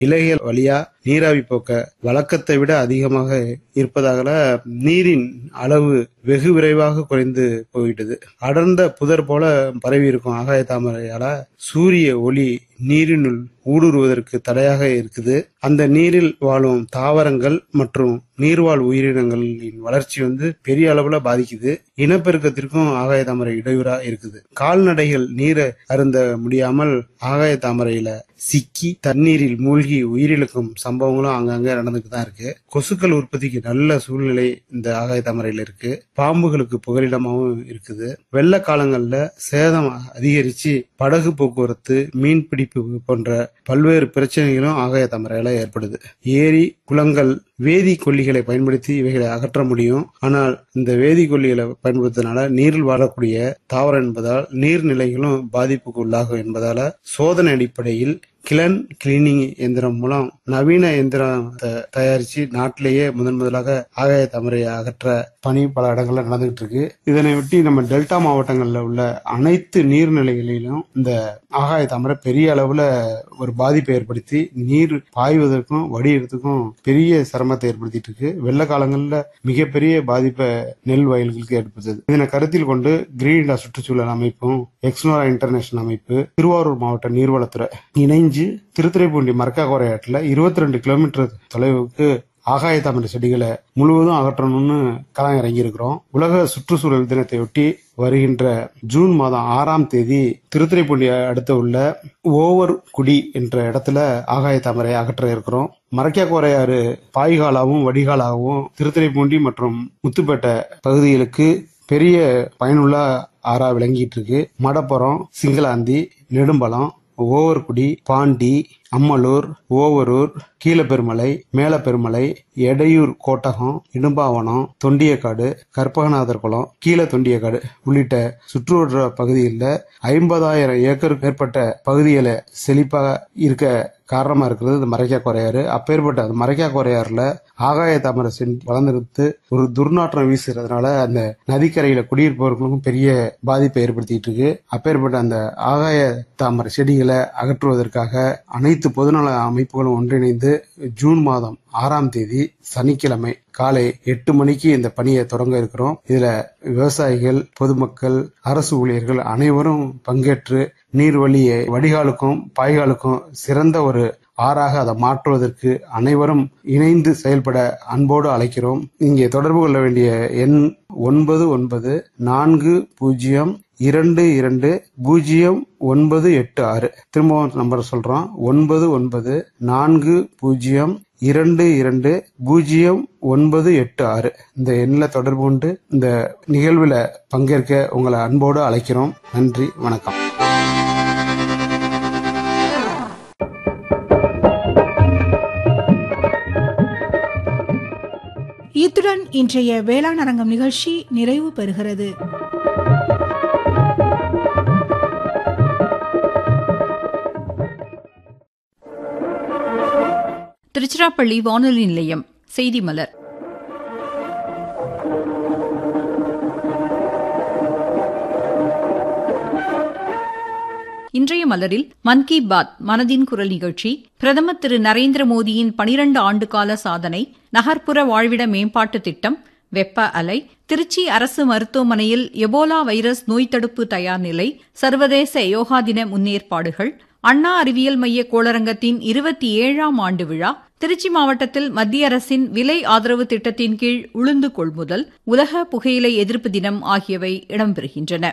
இலைகள் வழியா நீராவி போக்க வழக்கத்தை விட அதிகமாக இருப்பதால நீரின் அளவு வெகு விரைவாக குறைந்து போயிட்டது. அடர்ந்த புதர் போல பரவி இருக்கும் ஆகாய தாமரையால சூரிய ஒளி நீரினுள் ஊடுருவதற்கு தடையாக இருக்குது. அந்த நீரில் வாழும் தாவரங்கள் மற்றும் நீர்வாழ் உயிரினங்களின் வளர்ச்சி பெரிய அளவுல பாதிக்குது. இனப்பெருக்கத்திற்கும் ஆகாய தாமரை இடையூறா இருக்குது. கால்நடைகள் நீரை அருந்த முடியாமல் ஆகாய தாமரையில சிக்கி தண்ணீரில் மூழ்கி உயிரிழக்கும் சம்பவங்களும் அங்கங்க நடந்துட்டு தான் இருக்கு. கொசுக்கள் உற்பத்திக்கு நல்ல சூழ்நிலை இந்த ஆகாய தாமரையில இருக்கு. பாம்புகளுக்கு புகலிடமாகவும் இருக்குது. வெள்ள காலங்கள்ல சேதம் அதிகரிச்சு படகு போக்குவரத்து, மீன் பிடிப்பு போன்ற பல்வேறு பிரச்சனைகளும் ஆகாய தாமரையால ஏற்படுது. ஏரி, குளங்கள் வேதி கொல்லிகளை பயன்படுத்தி இவைகளை அகற்ற முடியும். ஆனால் இந்த வேதி கொல்லிகளை பயன்படுத்தினால நீரில் வாழக்கூடிய தாவரம் என்பதால் நீர்நிலைகளும் பாதிப்புக்கு உள்ளாகும் என்பதால சோதனை அடிப்படையில் கிளன் கிளீனிங் எந்திரம் மூலம் நவீன எந்திரத்தை தயாரிச்சு நாட்டிலேயே முதலாக ஆகாய தாமரையை அகற்ற பணி பல இடங்கள்ல நடந்துகிட்டு இருக்கு. இதனை ஒட்டி நம்ம டெல்டா மாவட்டங்கள்ல உள்ள அனைத்து நீர்நிலைகளிலும் இந்த ஆகாய தாமரை பெரிய அளவுல ஒரு பாதிப்பை ஏற்படுத்தி நீர் பாய்வதற்கும் வடிகிறதுக்கும் பெரிய சிரமத்தை ஏற்படுத்திட்டு இருக்கு. வெள்ள காலங்கள்ல மிகப்பெரிய பாதிப்பை நெல் வயல்களுக்கு ஏற்படுத்துது. இதனை கருத்தில் கொண்டு கிரீன் இந்தியா சுற்றுச்சூழல் அமைப்பும் எக்ஸ்னோரா இன்டர்நேஷனல் அமைப்பு, திருவாரூர் மாவட்ட நீர்வளத்துறை இணைஞ்சு திருத்துறைப்பூண்டி மரக்காக்கோரையாற்றுல 22 கிலோமீட்டர் தொலைவுக்கு ஆகாய தாமரை செடிகளை முழுவதும் அகற்றணும்னு களம் இறங்கி இருக்கிறோம். உலக சுற்றுச்சூழல் தினத்தையொட்டி வருகின்ற ஜூன் மாதம் 6ஆம் தேதி திருத்துறைப்பூண்டி அடுத்த உள்ள ஓவர் குடி என்ற இடத்துல ஆகாய தாமரை அகற்ற இருக்கிறோம். மரக்காக்கோரையாறு பாய்காலாகவும் வடிகாலாகவும் திருத்துறைப்பூண்டி மற்றும் முத்துப்பேட்டை பகுதிகளுக்கு பெரிய பயனுள்ள ஆறா விளங்கிட்டு இருக்கு. மடப்புறம், சிங்களாந்தி, நெடும்பலம், ஓவர்குடி, பாண்டி, அம்மலூர், ஓவரூர், கீழப்பெருமலை, மேலப்பெருமலை, எடையூர் கோட்டகம், இடும்பாவனம், தொண்டியக்காடு, கற்பகநாதர் குளம், கீழ தொண்டியக்காடு உள்ளிட்ட சுற்றுவட்டார பகுதிகளில் 50,000 ஏக்கருக்கு மேற்பட்ட பகுதிகளை செழிப்பாக இருக்க காரணமா இருக்கிறது இந்த மரக்காக்கோரையாறு. அப்பேற்பட்ட அந்த மரக்காக்கோரையாறுல ஆகாய தாமரை வளர்ந்துருந்து ஒரு துர்நாற்றம் வீசுறதுனால அந்த நதிக்கரையில குடியிருப்பவர்களுக்கும் பெரிய பாதிப்பை ஏற்படுத்திட்டு இருக்கு. அப்பேற்பட்ட அந்த ஆகாய தாமரை செடிகளை அகற்றுவதற்காக அனைத்து பொதுநல அமைப்புகளும் ஒன்றிணைந்து ஜூன் மாதம் 6ஆம் தேதி சனிக்கிழமை காலை 8 மணிக்கு இந்த பணியை தொடங்க இருக்கிறோம். இதுல விவசாயிகள், பொதுமக்கள், அரசு ஊழியர்கள் அனைவரும் பங்கேற்று நீர்வழியை வடிகாலுக்கும் பாய்காலுக்கும் சிறந்த ஒரு ஆறாக அதை மாற்றுவதற்கு அனைவரும் இணைந்து செயல்பட அன்போடு அழைக்கிறோம். இங்கே தொடர்பு கொள்ள வேண்டிய எண் 9942220986. திரும்பவும் நம்பர் சொல்றோம், 9942220986. இந்த எண்ணில் தொடர்பு கொண்டு இந்த நிகழ்வில் பங்கேற்க உங்களை அன்போடு அழைக்கிறோம். நன்றி, வணக்கம். இத்துடன் இன்றைய வேளாண் அரங்கம் நிகழ்ச்சி நிறைவு பெறுகிறது. திருச்சிராப்பள்ளி வானொலி நிலையம் செய்தி மலர். இன்றைய மலரில் மன் கி பாத் மனதின் குரல் நிகழ்ச்சி, பிரதமர் திரு நரேந்திர மோடியின் 12 ஆண்டுகால சாதனை, நகர்ப்புற வாழ்விட மேம்பாட்டு திட்டம், வெப்ப அலை, திருச்சி அரசு மருத்துவமனையில் எபோலா வைரஸ் நோய் தடுப்பு தயார் நிலை, சர்வதேச யோகா தின முன்னேற்பாடுகள், அண்ணா அறிவியல் மைய கோளரங்கத்தின் 27ஆம் ஆண்டு விழா, திருச்சி மாவட்டத்தில் மத்திய அரசின் விலை ஆதரவு திட்டத்தின் கீழ் உளுந்து கொள்முதல், உலக புகையிலை எதிர்ப்பு தினம் ஆகியவை இடம்பெறுகின்றன.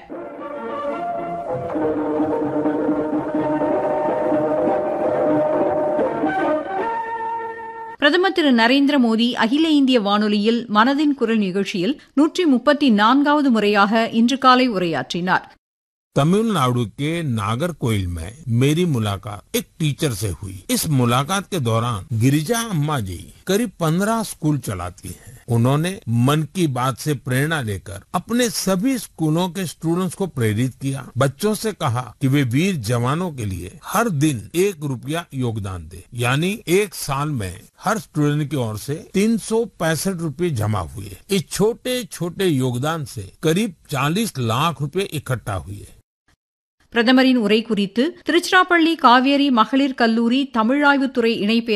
பிரதமர் திரு நரேந்திர மோடி அகில இந்திய வானொலியில் மனதின் குரல் நிகழ்ச்சியில் 134வது முறையாக இன்று காலை உரையாற்றினார். तमिलनाडु के नागरकोइल में मेरी मुलाकात एक टीचर से हुई। इस मुलाकात के दौरान गिरिजा अम्मा जी करीब 15 स्कूल चलाती हैं। उन्होंने मन की बात से प्रेरणा लेकर अपने सभी स्कूलों के स्टूडेंट्स को प्रेरित किया। बच्चों से कहा कि वे वीर जवानों के लिए हर दिन 1 रुपया योगदान दे, यानी 1 साल में हर स्टूडेंट की ओर से 365 रुपये जमा हुए। इस छोटे छोटे योगदान से करीब 40 लाख रुपए इकट्ठा हुए। பிரதமரின் உரை குறித்து திருச்சிராப்பள்ளி காவேரி மகளிர் கல்லூரி தமிழாய்வுத்துறை இணை